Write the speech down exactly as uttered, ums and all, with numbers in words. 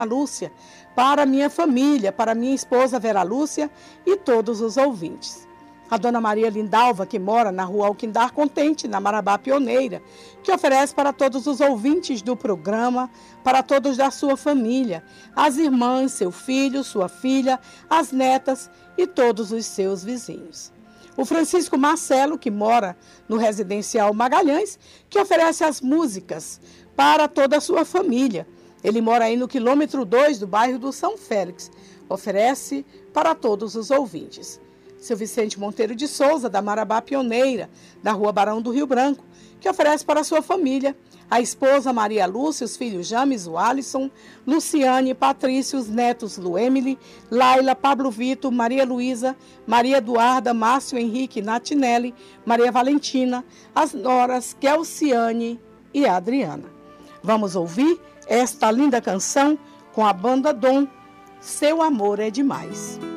Lúcia, para minha família, para minha esposa Vera Lúcia e todos os ouvintes. A Dona Maria Lindalva, que mora na rua Alquindar Contente, na Marabá Pioneira, que oferece para todos os ouvintes do programa, para todos da sua família, as irmãs, seu filho, sua filha, as netas e todos os seus vizinhos. O Francisco Marcelo, que mora no Residencial Magalhães, que oferece as músicas para toda a sua família. Ele mora aí no quilômetro dois do bairro do São Félix. Oferece para todos os ouvintes. Seu Vicente Monteiro de Souza, da Marabá Pioneira, da Rua Barão do Rio Branco, que oferece para a sua família, a esposa Maria Lúcia, os filhos James, o Alisson, Luciane, Patrício, os netos Luemily, Laila, Pablo Vitor, Maria Luísa, Maria Eduarda, Márcio Henrique, Natinelli, Maria Valentina, as noras Kelciane e Adriana. Vamos ouvir esta linda canção com a banda Dom, Seu Amor é Demais.